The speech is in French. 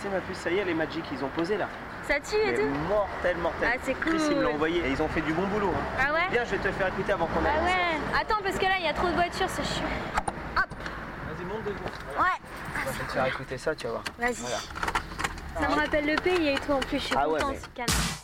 sais ma puce, ça y est, les Magic, ils ont posé là. Ça tue et tout? Mortel. Ah, c'est cool. Chris, il me l'a envoyé et ils ont fait du bon boulot. Hein. Ah ouais? Viens, je vais te le faire écouter avant qu'on aille. Ah ouais. Attends, parce que là, il y a trop de voitures, c'est chiant. Hop. Vas-y, monte devant. Ouais. Je vais te faire écouter ça, tu vas voir. Vas-y. Voilà. Ça me rappelle le pays et tout, en plus, je suis contente, calme.